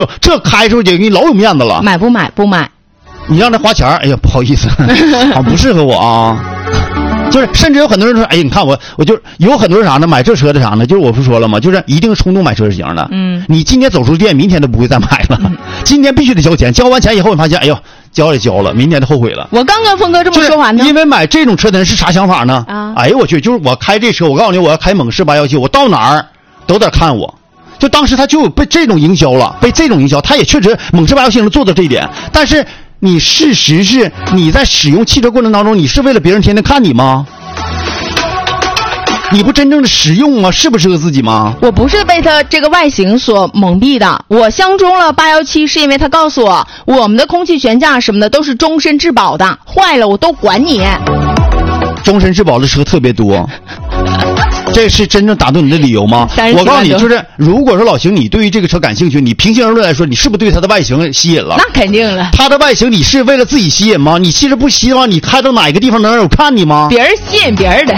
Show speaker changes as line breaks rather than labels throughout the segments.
这开出去给你老有面子了。
买不买？不买。
你让他花钱，哎呀，不好意思，不适合我啊。就是甚至有很多人说，哎，你看我就有很多人啥呢，买这车的啥呢？就是我不说了吗？就是一定冲动买车型的。你今天走出店，明天都不会再买了。今天必须得交钱，交完钱以后你发现，哎呦，交也交了，明天就后悔了。
我刚跟峰哥这么说完呢。
因为买这种车的人是啥想法呢？哎呦我去，就是我开这车，我告诉你，我要开猛士817，我到哪儿都得看我。就当时他就被这种营销了，被这种营销，他也确实猛士817能做到这一点，但是。你事实是你在使用汽车过程当中，你是为了别人天天看你吗？你不真正的实用吗？适不适合自己吗？
我不是被它这个外形所蒙蔽的，我相中了817是因为他告诉我，我们的空气悬架什么的都是终身质保的，坏了我都管你。
终身质保的车特别多。这是真正打动你的理由吗？我告诉你，就是如果说老邢你对于这个车感兴趣，你平心而论来说，你是不是对它的外形吸引了？
那肯定了。它
的外形你是为了自己吸引吗？你其实不希望你开到哪个地方能让人看你吗？
别人吸引别人的。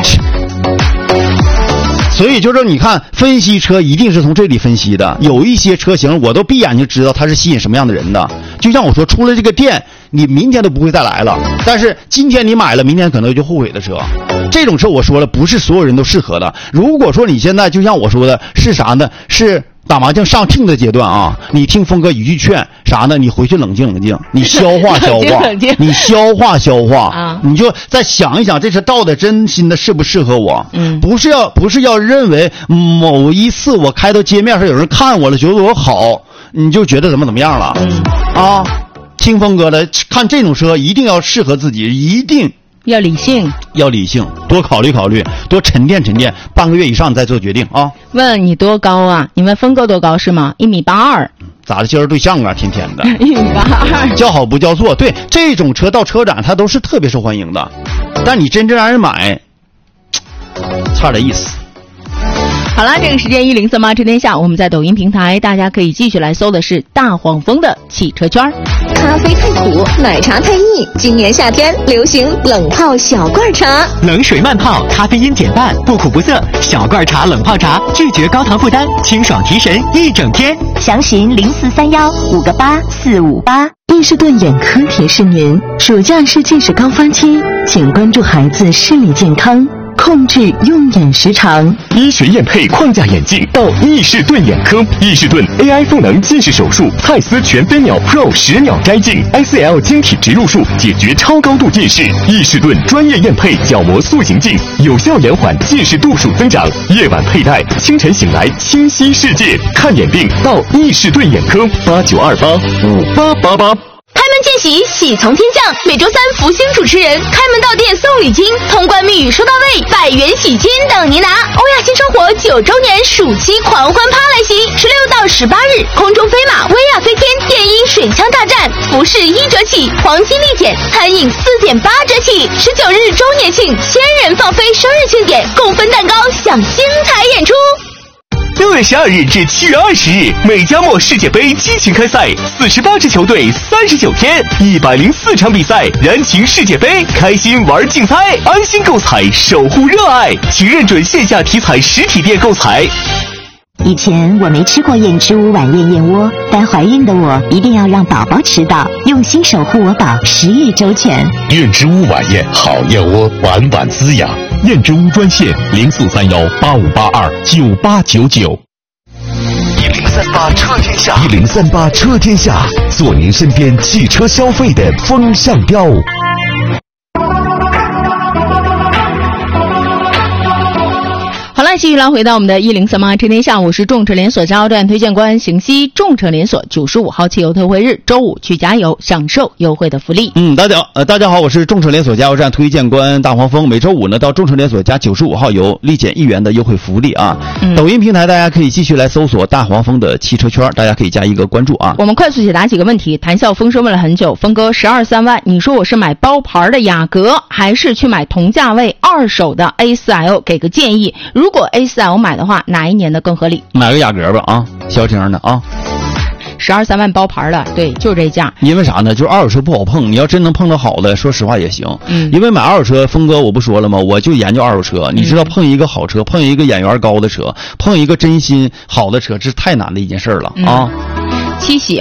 所以就是你看，分析车一定是从这里分析的。有一些车型我都闭眼睛知道它是吸引什么样的人的。就像我说，出了这个店，你明天都不会再来了。但是今天你买了，明天可能就后悔的车。这种车我说了，不是所有人都适合的。如果说你现在就像我说的，是啥呢？是打麻将上听的阶段啊，你听峰哥一句劝啥呢？你回去冷静冷静，你消化消化，你消化消化啊，你就再想一想，这车到底真心的适不适合我？不是要认为某一次我开到街面上有人看我了，觉得我好，你就觉得怎么样了？啊，听峰哥的，看这种车一定要适合自己，一定。
要理性，
多考虑考虑，多沉淀沉淀，半个月以上你再做决定啊。
问你多高啊？你问峰哥多高是吗？1.82米。
咋的？介绍对象啊？天天的。
1.82米。
叫好不叫座。对，这种车到车展它都是特别受欢迎的，但你真正让人买，差点意思。
好了，这个时间1038车天下，我们在抖音平台，大家可以继续来搜的是大黄蜂的汽车圈。
咖啡太苦，奶茶太腻，今年夏天流行冷泡小罐茶，
冷水慢泡，咖啡因减半，不苦不涩，小罐茶冷泡茶，拒绝高糖负担，清爽提神一整天。
详询0431-58458。伊士顿眼科提示您，暑假是近视高峰期，请关注孩子视力健康，控制用眼时长。
医学验配框架眼镜到伊士顿眼科，伊士顿 AI 赋能近视手术，泰斯全飞秒 Pro 10秒摘镜 ，ICL 晶体植入术解决超高度近视。伊士顿专业验配角膜塑形镜，有效延缓近视度数增长。夜晚佩戴，清晨醒来清晰世界。看眼病到伊士顿眼科，89285888。
开门见喜，喜从天降。每周三，福星主持人开门到店送礼金，通关密语说到位，100元喜金等您拿。欧亚新生活9周年暑期狂欢趴来袭，16到18日，空中飞马、薇娅飞天、电音水枪大战，服饰1折起，黄金立减，餐饮4.8折起。19日周年庆，1000人放飞生日庆典，共分蛋糕，享精彩演出。
6月12日至7月20日，美加墨世界杯激情开赛，48支球队，39天，104场比赛，燃情世界杯，开心玩竞猜，安心购彩，守护热爱，请认准线下体彩实体店购彩。
以前我没吃过燕之屋晚宴燕窝，但怀孕的我一定要让宝宝吃到，用心守护我宝，10亿周全。
燕之屋晚宴，好燕窝，晚晚滋养。燕之屋专线043185829899。
1038车天下
，1038车天下，做您身边汽车消费的风向标。
好了，继续来回到我们的1038车天下，我是众车连锁加油站推荐官邢西。众车连锁95号汽油特惠日，周5去加油，享受优惠的福利。
大家好，我是众车连锁加油站推荐官大黄蜂。每周5呢，到众车连锁加95号油，立减1元的优惠福利啊！抖音平台大家可以继续来搜索大黄蜂的汽车圈，大家可以加一个关注啊。
我们快速解答几个问题。谈笑风生问了很久，峰哥12、3万，你说我是买包牌的雅阁，还是去买同价位二手的 A4L？ 给个建议。如果 A4L 买的话，哪一年的更合理？
买个雅阁吧啊，消停的啊。
12、3万包牌的，对，就是这价。
因为啥呢？就是二手车不好碰，你要真能碰到好的，说实话也行。因为买二手车，峰哥我不说了吗？我就研究二手车，你知道碰一个好车，碰一个眼缘高的车，碰一个真心好的车，这是太难的一件事了啊。
七喜